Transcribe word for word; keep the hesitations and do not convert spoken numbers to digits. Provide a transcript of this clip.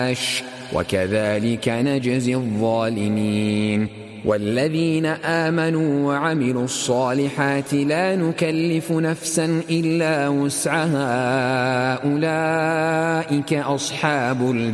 وكذلك نجزي الظالمين. والذين آمنوا وعملوا الصالحات لا نكلف نفسا إلا وسعها أولئك أصحاب الجنة